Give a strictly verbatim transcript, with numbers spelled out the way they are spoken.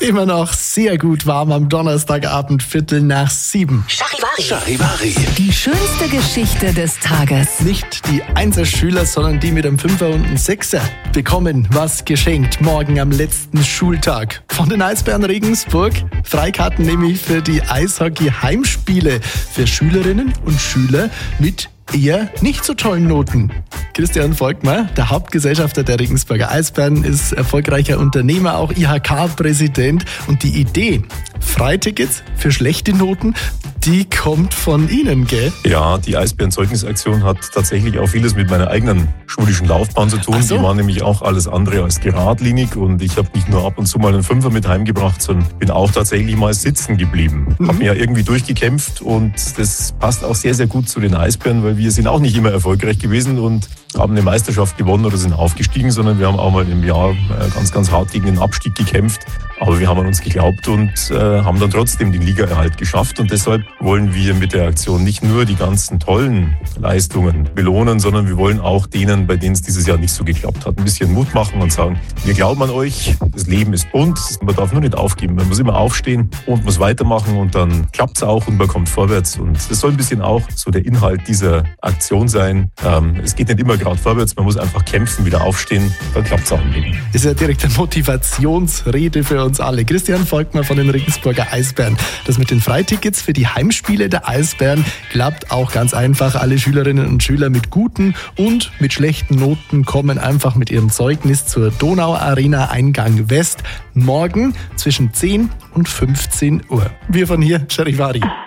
Immer noch sehr gut warm am Donnerstagabend, Viertel nach sieben. Charivari. Charivari. Die schönste Geschichte des Tages. Nicht die Einser-Schüler, sondern die mit einem Fünfer und einem Sechser bekommen was geschenkt. Morgen am letzten Schultag. Von den Eisbären Regensburg. Freikarten nämlich für die Eishockey-Heimspiele für Schülerinnen und Schüler mit eher nicht so tollen Noten. Christian Volkmar, der Hauptgesellschafter der Regensburger Eisbären, ist erfolgreicher Unternehmer, auch I H K-Präsident. Und die Idee, Freitickets für schlechte Noten, die kommt von Ihnen, gell? Ja, die Eisbären-Zeugnisaktion hat tatsächlich auch vieles mit meiner eigenen schulischen Laufbahn zu tun. Ach so. Die war nämlich auch alles andere als geradlinig und ich habe nicht nur ab und zu mal einen Fünfer mit heimgebracht, sondern bin auch tatsächlich mal sitzen geblieben. Mhm. Habe mir ja irgendwie durchgekämpft und das passt auch sehr, sehr gut zu den Eisbären, weil wir sind auch nicht immer erfolgreich gewesen und haben eine Meisterschaft gewonnen oder sind aufgestiegen, sondern wir haben auch mal im Jahr ganz, ganz hart gegen den Abstieg gekämpft. Aber wir haben an uns geglaubt und äh, haben dann trotzdem den Ligaerhalt geschafft. Und deshalb wollen wir mit der Aktion nicht nur die ganzen tollen Leistungen belohnen, sondern wir wollen auch denen, bei denen es dieses Jahr nicht so geklappt hat, ein bisschen Mut machen und sagen, wir glauben an euch, das Leben ist bunt, man darf nur nicht aufgeben, man muss immer aufstehen und muss weitermachen und dann klappt es auch und man kommt vorwärts. Und das soll ein bisschen auch so der Inhalt dieser Aktion sein. Ähm, es geht nicht immer gerade vorwärts, man muss einfach kämpfen, wieder aufstehen, dann klappt es auch im Leben. Ist ja direkt eine Motivationsrede für uns alle. Christian Volkmar von den Regensburger Eisbären. Das mit den Freitickets für die Heimspiele der Eisbären klappt auch ganz einfach. Alle Schülerinnen und Schüler mit guten und mit schlechten Noten kommen einfach mit ihrem Zeugnis zur Donau Arena Eingang West morgen zwischen zehn und fünfzehn Uhr. Wir von hier, Charivari.